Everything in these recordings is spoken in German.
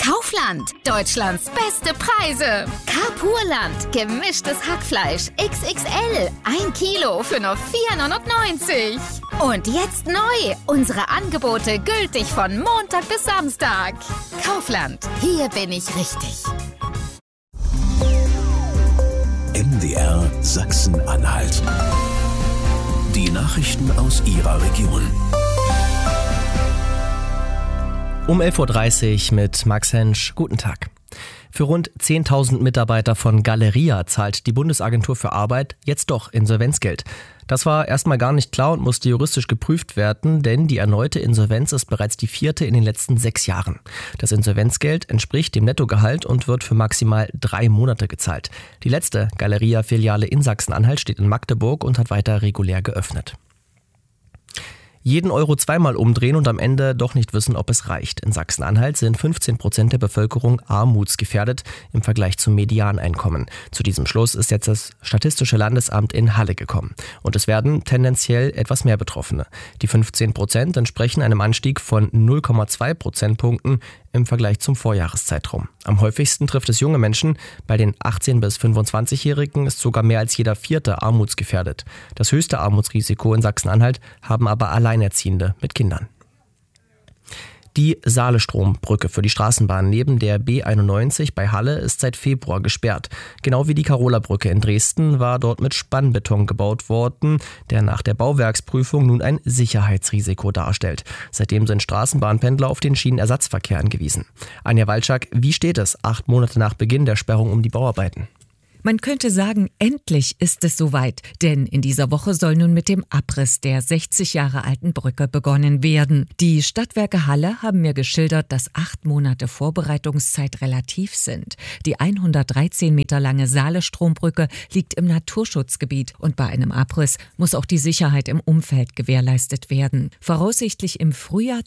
Kaufland, Deutschlands beste Preise. Carpurland, gemischtes Hackfleisch, XXL, 1 Kilo für nur 4,99 €. Und jetzt neu, unsere Angebote gültig von Montag bis Samstag. Kaufland, hier bin ich richtig. MDR Sachsen-Anhalt. Die Nachrichten aus Ihrer Region. Um 11.30 Uhr mit Max Hensch. Guten Tag. Für rund 10.000 Mitarbeiter von Galeria zahlt die Bundesagentur für Arbeit jetzt doch Insolvenzgeld. Das war erstmal gar nicht klar und musste juristisch geprüft werden, denn die erneute Insolvenz ist bereits die 4. in den letzten 6 Jahren. Das Insolvenzgeld entspricht dem Nettogehalt und wird für maximal 3 Monate gezahlt. Die letzte Galeria-Filiale in Sachsen-Anhalt steht in Magdeburg und hat weiter regulär geöffnet. Jeden Euro zweimal umdrehen und am Ende doch nicht wissen, ob es reicht. In Sachsen-Anhalt sind 15% der Bevölkerung armutsgefährdet im Vergleich zum Medianeinkommen. Zu diesem Schluss ist jetzt das Statistische Landesamt in Halle gekommen. Und es werden tendenziell etwas mehr Betroffene. Die 15% entsprechen einem Anstieg von 0,2 Prozentpunkten im Vergleich zum Vorjahreszeitraum. Am häufigsten trifft es junge Menschen. Bei den 18- bis 25-Jährigen ist sogar mehr als jeder 4. armutsgefährdet. Das höchste Armutsrisiko in Sachsen-Anhalt haben aber Alleinerziehende mit Kindern. Die Saale-Strom-Brücke für die Straßenbahn neben der B91 bei Halle ist seit Februar gesperrt. Genau wie die Carola-Brücke in Dresden war dort mit Spannbeton gebaut worden, der nach der Bauwerksprüfung nun ein Sicherheitsrisiko darstellt. Seitdem sind Straßenbahnpendler auf den Schienenersatzverkehr angewiesen. Anja Walczak, wie steht es 8 Monate nach Beginn der Sperrung um die Bauarbeiten? Man könnte sagen, endlich ist es soweit, denn in dieser Woche soll nun mit dem Abriss der 60 Jahre alten Brücke begonnen werden. Die Stadtwerke Halle haben mir geschildert, dass 8 Monate Vorbereitungszeit relativ sind. Die 113 Meter lange Saale-Strombrücke liegt im Naturschutzgebiet und bei einem Abriss muss auch die Sicherheit im Umfeld gewährleistet werden. Voraussichtlich im Frühjahr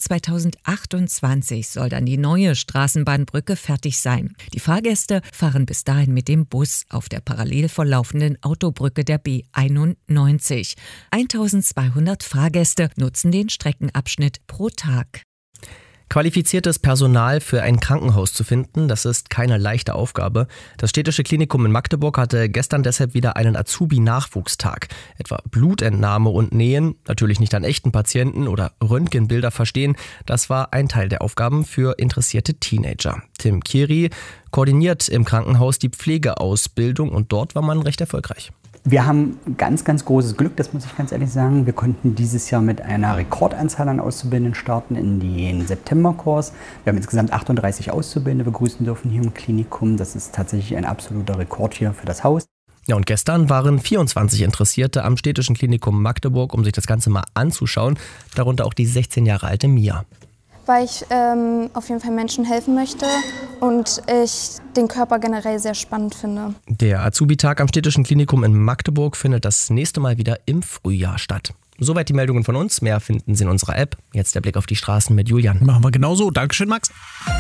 2028 soll dann die neue Straßenbahnbrücke fertig sein. Die Fahrgäste fahren bis dahin mit dem Bus auf der parallel verlaufenden Autobrücke der B91. 1200 Fahrgäste nutzen den Streckenabschnitt pro Tag. Qualifiziertes Personal für ein Krankenhaus zu finden, das ist keine leichte Aufgabe. Das Städtische Klinikum in Magdeburg hatte gestern deshalb wieder einen Azubi-Nachwuchstag. Etwa Blutentnahme und Nähen, natürlich nicht an echten Patienten oder Röntgenbilder verstehen, das war ein Teil der Aufgaben für interessierte Teenager. Tim Kiri koordiniert im Krankenhaus die Pflegeausbildung und dort war man recht erfolgreich. Wir haben ganz, ganz großes Glück, das muss ich ganz ehrlich sagen. Wir konnten dieses Jahr mit einer Rekordanzahl an Auszubildenden starten in den Septemberkurs. Wir haben insgesamt 38 Auszubildende begrüßen dürfen hier im Klinikum. Das ist tatsächlich ein absoluter Rekord hier für das Haus. Ja, und gestern waren 24 Interessierte am Städtischen Klinikum Magdeburg, um sich das Ganze mal anzuschauen. Darunter auch die 16 Jahre alte Mia. Weil ich auf jeden Fall Menschen helfen möchte und ich den Körper generell sehr spannend finde. Der Azubi-Tag am Städtischen Klinikum in Magdeburg findet das nächste Mal wieder im Frühjahr statt. Soweit die Meldungen von uns. Mehr finden Sie in unserer App. Jetzt der Blick auf die Straßen mit Julian. Machen wir genauso. Dankeschön, Max.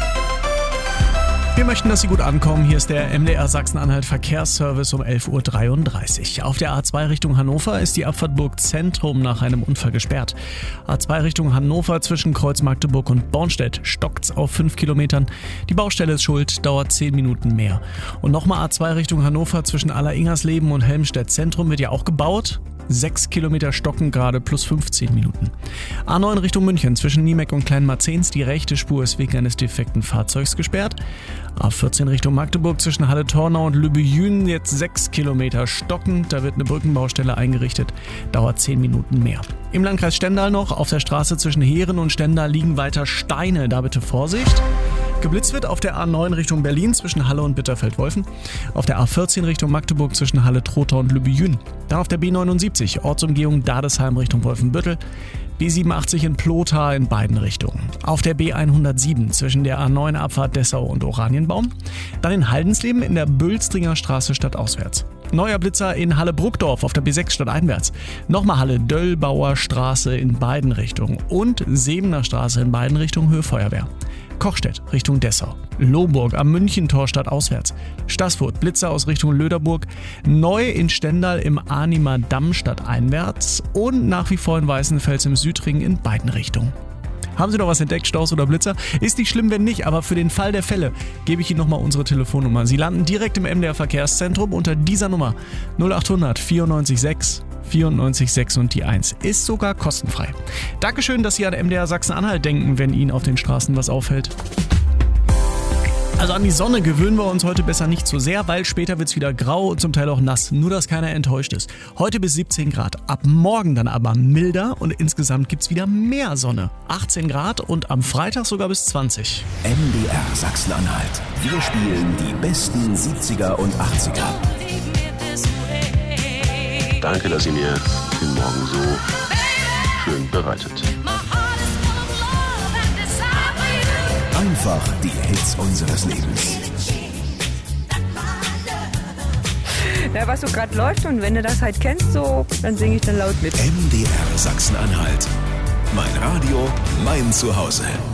Wir möchten, dass Sie gut ankommen. Hier ist der MDR Sachsen-Anhalt Verkehrsservice um 11.33 Uhr. Auf der A2 Richtung Hannover ist die Abfahrt Burg Zentrum nach einem Unfall gesperrt. A2 Richtung Hannover zwischen Kreuz Magdeburg und Bornstedt stockt's auf 5 Kilometern. Die Baustelle ist schuld, dauert 10 Minuten mehr. Und nochmal A2 Richtung Hannover zwischen Aller-Ingersleben und Helmstedt Zentrum wird ja auch gebaut. 6 Kilometer stocken gerade plus 15 Minuten. A9 Richtung München zwischen Niemeck und Kleinmarzens. Die rechte Spur ist wegen eines defekten Fahrzeugs gesperrt. A14 Richtung Magdeburg zwischen Halle-Tornau und Lübbe-Jünen jetzt 6 Kilometer stockend. Da wird eine Brückenbaustelle eingerichtet. Dauert 10 Minuten mehr. Im Landkreis Stendal noch. Auf der Straße zwischen Heeren und Stendal liegen weiter Steine. Da bitte Vorsicht. Geblitzt wird auf der A9 Richtung Berlin zwischen Halle und Bitterfeld-Wolfen. Auf der A14 Richtung Magdeburg zwischen Halle-Trotha und Lübbe-Jünen. Dann auf der B79 Ortsumgehung Dadesheim Richtung Wolfenbüttel. B87 in Plotha in beiden Richtungen. Auf der B107 zwischen der A9 Abfahrt Dessau und Oranienbaum. Dann in Haldensleben in der Bülstringer Straße stadtauswärts. Neuer Blitzer in Halle-Bruckdorf auf der B6 stadteinwärts. Nochmal Halle-Döllbauer Straße in beiden Richtungen. Und Sebener Straße in beiden Richtungen Höhe Feuerwehr. Kochstedt Richtung Dessau. Lohburg am Münchentor stadtauswärts. Staßfurt Blitzer aus Richtung Löderburg. Neu in Stendal im Arnimer Damm stadteinwärts. Und nach wie vor in Weißenfels im Südring in beiden Richtungen. Haben Sie noch was entdeckt, Staus oder Blitzer? Ist nicht schlimm, wenn nicht, aber für den Fall der Fälle gebe ich Ihnen nochmal unsere Telefonnummer. Sie landen direkt im MDR Verkehrszentrum unter dieser Nummer 0800 94 6 94 6 und die 1. Ist sogar kostenfrei. Dankeschön, dass Sie an MDR Sachsen-Anhalt denken, wenn Ihnen auf den Straßen was auffällt. Also an die Sonne gewöhnen wir uns heute besser nicht so sehr, weil später wird es wieder grau und zum Teil auch nass. Nur, dass keiner enttäuscht ist. Heute bis 17 Grad, ab morgen dann aber milder und insgesamt gibt es wieder mehr Sonne. 18 Grad und am Freitag sogar bis 20. MDR Sachsen-Anhalt. Wir spielen die besten 70er und 80er. Danke, dass ihr mir den Morgen so schön bereitet. Einfach die Hits unseres Lebens. Ja, was so gerade läuft und wenn du das halt kennst, so, dann singe ich dann laut mit. MDR Sachsen-Anhalt. Mein Radio, mein Zuhause.